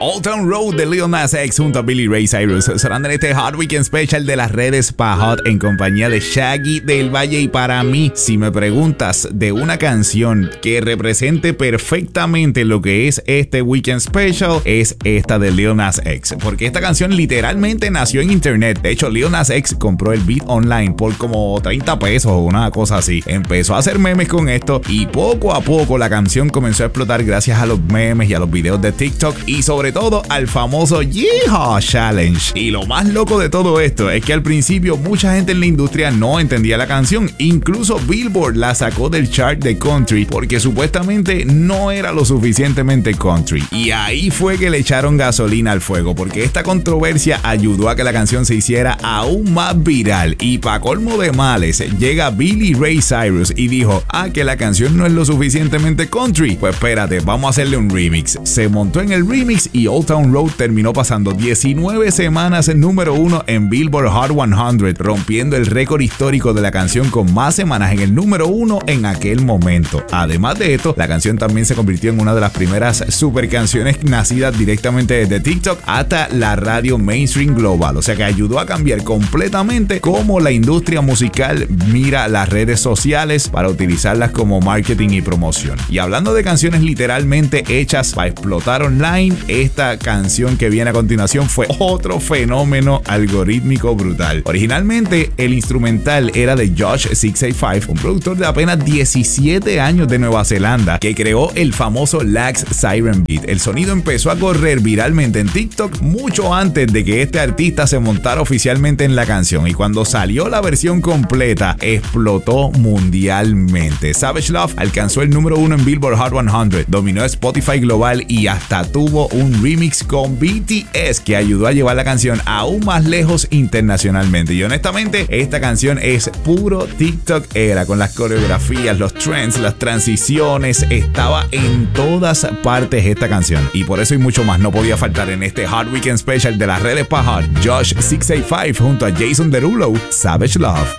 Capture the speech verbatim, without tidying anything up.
Old Town Road de Lil Nas X junto a Billy Ray Cyrus, sonando en este Hot Weekend Special de las redes pa' Hot en compañía de Shaggy del Valle. Y para mí, si me preguntas de una canción que represente perfectamente lo que es este Weekend Special, es esta de Lil Nas X, porque esta canción literalmente nació en internet. De hecho, Lil Nas X compró el beat online por como treinta pesos o una cosa así. Empezó a hacer memes con esto y poco a poco la canción comenzó a explotar gracias a los memes y a los videos de TikTok y sobre todo al famoso Yeehaw Challenge. Y lo más loco de todo esto es que al principio mucha gente en la industria no entendía la canción. Incluso Billboard la sacó del chart de country porque supuestamente no era lo suficientemente country. Y ahí fue que le echaron gasolina al fuego, porque esta controversia ayudó a que la canción se hiciera aún más viral. Y pa' colmo de males, llega Billy Ray Cyrus y dijo: ah, que la canción no es lo suficientemente country. Pues espérate, vamos a hacerle un remix. Se montó en el remix y Old Town Road terminó pasando diecinueve semanas en número uno en Billboard Hot cien, rompiendo el récord histórico de la canción con más semanas en el número uno en aquel momento. Además de esto, la canción también se convirtió en una de las primeras super canciones nacidas directamente desde TikTok hasta la radio mainstream global, o sea que ayudó a cambiar completamente cómo la industria musical mira las redes sociales para utilizarlas como marketing y promoción. Y hablando de canciones literalmente hechas para explotar online, esta canción que viene a continuación fue otro fenómeno algorítmico brutal. Originalmente el instrumental era de Josh seiscientos ochenta y cinco, un productor de apenas diecisiete años de Nueva Zelanda que creó el famoso Lax Siren Beat. El sonido empezó a correr viralmente en TikTok mucho antes de que este artista se montara oficialmente en la canción, y cuando salió la versión completa explotó mundialmente. Savage Love alcanzó el número uno en Billboard Hot cien, dominó Spotify global y hasta tuvo un remix con B T S que ayudó a llevar la canción aún más lejos internacionalmente. Y honestamente, esta canción es puro TikTok era, con las coreografías, los trends, las transiciones, estaba en todas partes esta canción. Y por eso y mucho más no podía faltar en este Hot Weekend Special de las redes pa' Hot, Josh seiscientos ochenta y cinco junto a Jason Derulo, Savage Love.